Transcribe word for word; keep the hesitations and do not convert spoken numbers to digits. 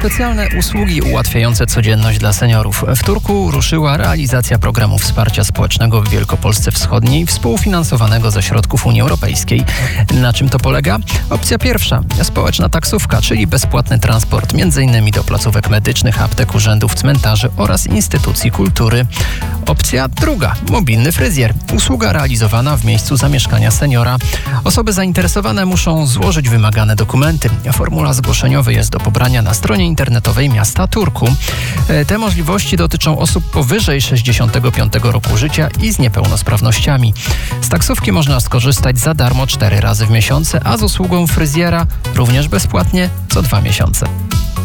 specjalne usługi ułatwiające codzienność dla seniorów. W Turku ruszyła realizacja programu wsparcia społecznego w Wielkopolsce Wschodniej, współfinansowanego ze środków Unii Europejskiej. Na czym to polega? Opcja pierwsza. Społeczna taksówka, czyli bezpłatny transport m.in. do placówek medycznych, aptek, urzędów, cmentarzy oraz instytucji kultury. Opcja druga. Mobilny fryzjer. Usługa realizowana w miejscu zamieszkania seniora. Osoby zainteresowane muszą złożyć wymagane dokumenty. Formularz zgłoszeniowy jest do pobrania na stronie internetowej miasta Turku. Te możliwości dotyczą osób powyżej sześćdziesiątego piątego roku życia i z niepełnosprawnościami. Z taksówki można skorzystać za darmo cztery razy w miesiącu, a z usługą fryzjera również bezpłatnie co dwa miesiące.